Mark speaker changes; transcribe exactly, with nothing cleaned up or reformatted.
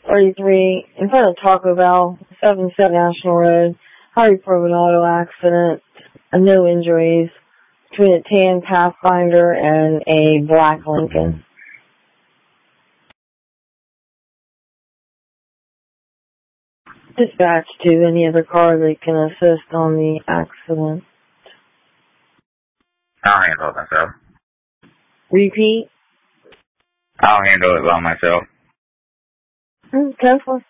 Speaker 1: thirty-three, in front of Taco Bell, seven seven National Road. Harvey Probin auto accident. No injuries. Between a tan Pathfinder and a black Lincoln. Dispatch to any other car that can assist on the accident.
Speaker 2: I'll handle it myself.
Speaker 1: Repeat?
Speaker 2: I'll handle it by myself.
Speaker 1: Okay.